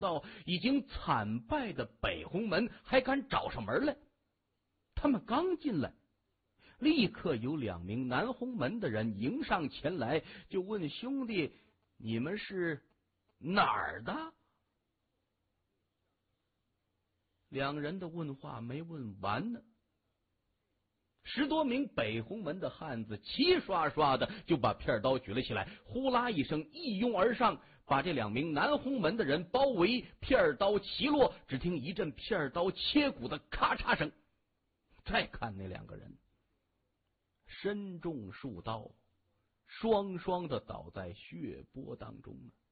到已经惨败的北红门还敢找上门来。他们刚进来，立刻有2名南红门的人迎上前来，就问兄弟：“你们是哪儿的？”2人的问话没问完呢，10多名北红门的汉子齐刷刷的就把片刀举了起来，呼啦一声一拥而上，把这2名南红门的人包围，片刀齐落，只听一阵片刀切骨的咔嚓声。再看那2个人，身中数刀，双双的倒在血泊当中了。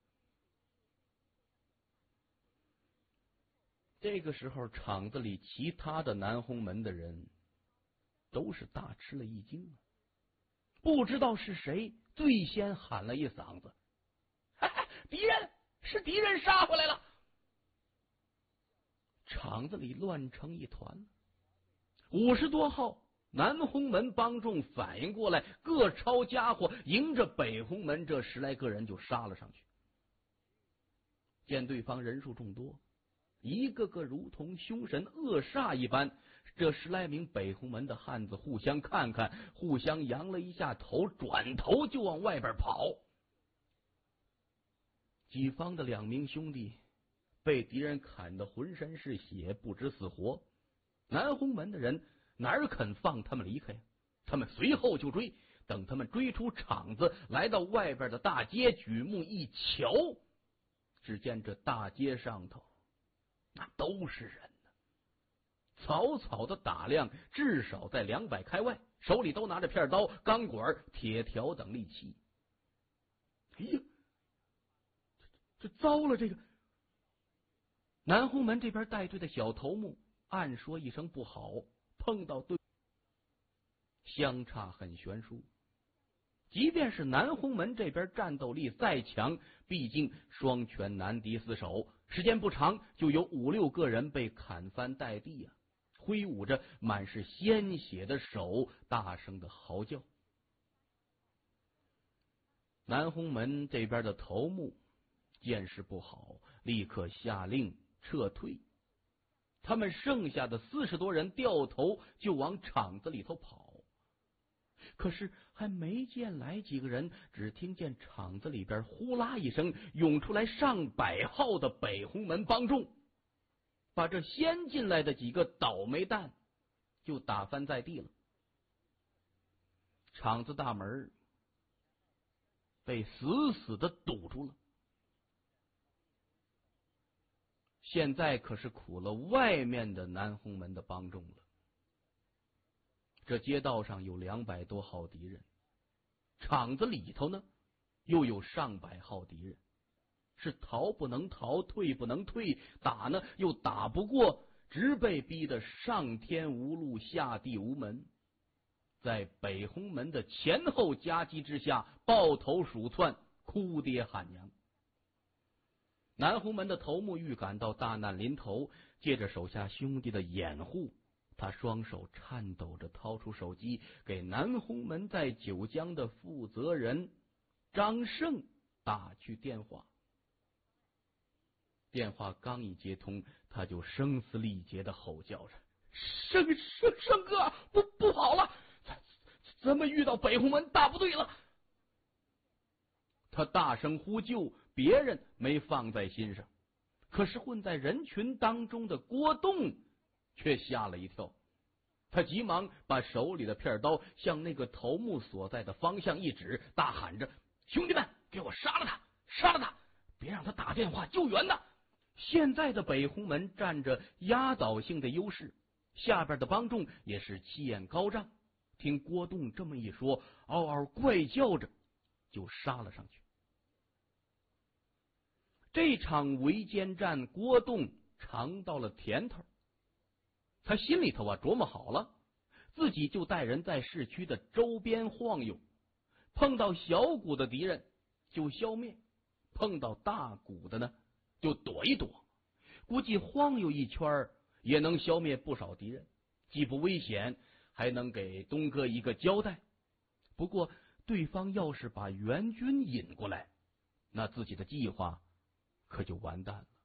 这个时候，场子里其他的南红门的人都是大吃了一惊，不知道是谁最先喊了一嗓子：“敌人！是敌人杀回来了！”场子里乱成一团。50多号南红门帮众反应过来，各抄家伙，迎着北红门这10来个人就杀了上去。见对方人数众多，一个个如同凶神恶煞一般，这10来名北红门的汉子互相看看，互相扬了一下头，转头就往外边跑。己方的2名兄弟被敌人砍得浑身是血，不知死活。南红门的人哪肯放他们离开，他们随后就追。等他们追出场子，来到外边的大街，举目一瞧，只见这大街上头那都是人呢，草草的打量，至少在200开外，手里都拿着片刀、钢管、铁条等利器。哎呀，这糟了！这个南红门这边带队的小头目暗说一声不好，碰到对相差很悬殊。即便是南红门这边战斗力再强，毕竟双拳难敌4手，时间不长就有5、6个人被砍翻在地啊，挥舞着满是鲜血的手，大声的嚎叫。南红门这边的头目见势不好，立刻下令撤退。他们剩下的40多人掉头就往场子里头跑。可是还没见来几个人，只听见场子里边呼啦一声涌出来上百号的北红门帮众，把这先进来的几个倒霉蛋就打翻在地了。场子大门被死死的堵住了。现在可是苦了外面的南红门的帮众了。这街道上有200多号敌人，场子里头呢又有上百号敌人，是逃不能逃，退不能退，打呢又打不过，直被逼得上天无路，下地无门。在北红门的前后夹击之下，抱头鼠窜，哭爹喊娘。南红门的头目预感到大难临头，借着手下兄弟的掩护，他双手颤抖着掏出手机，给南红门在九江的负责人张胜打去电话。电话刚一接通，他就声嘶力竭的吼叫着：“胜哥，不好了，咱们遇到北红门大部队了！”他大声呼救，别人没放在心上，可是混在人群当中的郭栋却吓了一跳。他急忙把手里的片刀向那个头目所在的方向一指，大喊着：“兄弟们，给我杀了他，杀了他，别让他打电话救援呐！”现在的北红门占着压倒性的优势，下边的帮众也是气焰高涨。听郭栋这么一说，嗷嗷怪叫着就杀了上去。这场围歼战，郭栋尝到了甜头。他心里头琢磨好了，自己就带人在市区的周边晃悠，碰到小股的敌人就消灭，碰到大股的呢就躲一躲，估计晃悠一圈也能消灭不少敌人，既不危险，还能给东哥一个交代。不过对方要是把援军引过来，那自己的计划可就完蛋了。